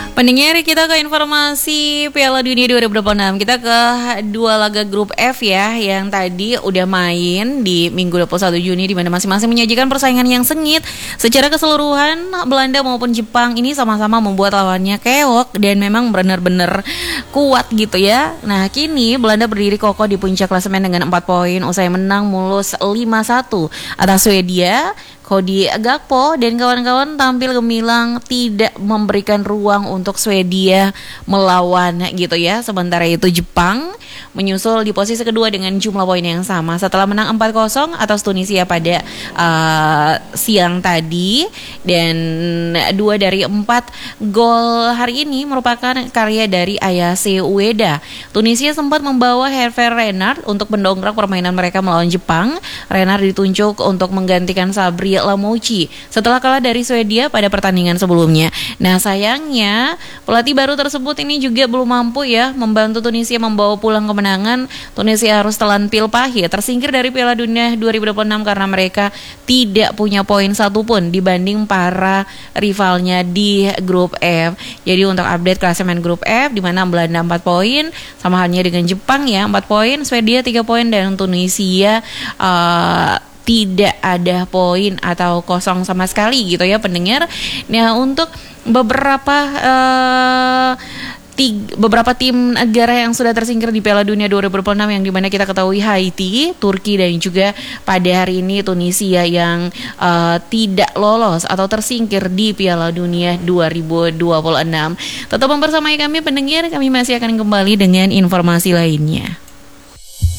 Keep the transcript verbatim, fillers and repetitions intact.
Pendengar, kita ke informasi Piala Dunia dua ribu dua puluh enam. Kita ke dua laga grup F ya, yang tadi udah main di Minggu dua puluh satu Juni, di mana masing-masing menyajikan persaingan yang sengit. Secara keseluruhan, Belanda maupun Jepang ini sama-sama membuat lawannya keok dan memang benar-benar kuat gitu ya. Nah, kini Belanda berdiri kokoh di puncak klasemen dengan empat poin usai menang mulus lima satu atas Swedia. Cody Gakpo dan kawan-kawan tampil gemilang, tidak memberikan ruang untuk Swedia melawan gitu ya. Sementara itu Jepang menyusul di posisi kedua dengan jumlah poin yang sama setelah menang empat kosong atas Tunisia pada uh, siang tadi. Dan dua dari empat gol hari ini merupakan karya dari Ayase Ueda. Tunisia sempat membawa Hervé Renard untuk mendongkrak permainan mereka melawan Jepang. Renard ditunjuk untuk menggantikan Sabri Lamouchi setelah kalah dari Swedia pada pertandingan sebelumnya. Nah, sayangnya pelatih baru tersebut ini juga belum mampu ya membantu Tunisia membawa pulang kemenangan. Tunisia harus telan pil pahit, tersingkir dari Piala Dunia dua ribu dua puluh enam karena mereka tidak punya poin satupun dibanding para rivalnya di grup F. Jadi untuk update klasemen grup F, di mana Belanda empat poin, sama halnya dengan Jepang ya empat poin, Swedia tiga poin, dan Tunisia uh, tidak ada poin atau kosong sama sekali gitu ya pendengar. Nah, untuk beberapa uh, tiga, beberapa tim negara yang sudah tersingkir di Piala Dunia dua ribu dua puluh enam, yang dimana kita ketahui Haiti, Turki, dan juga pada hari ini Tunisia yang uh, tidak lolos atau tersingkir di Piala Dunia dua ribu dua puluh enam. Tetap membersamai kami pendengar, kami masih akan kembali dengan informasi lainnya.